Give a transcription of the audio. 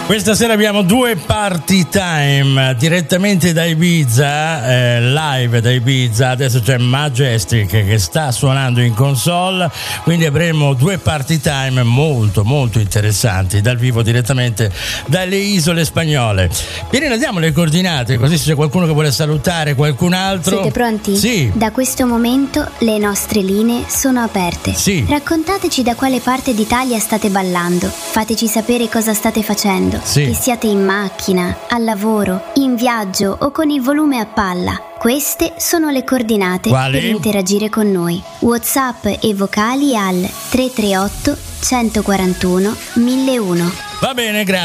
Questa sera abbiamo due party time direttamente da Ibiza, live da Ibiza. Adesso c'è Majestic che sta suonando in console, quindi avremo due party time molto molto interessanti dal vivo direttamente dalle isole spagnole. Pirina, diamo le coordinate così se c'è qualcuno che vuole salutare qualcun altro. Siete pronti? Sì. Da questo momento le nostre linee sono aperte. Sì. Raccontateci da quale parte d'Italia state ballando. Fateci sapere cosa state facendo. Sì. Che siate in macchina, al lavoro, in viaggio o con il volume a palla. Queste sono le coordinate Quali? per interagire con noi. WhatsApp e vocali al 338 141 1001. Va bene, grazie.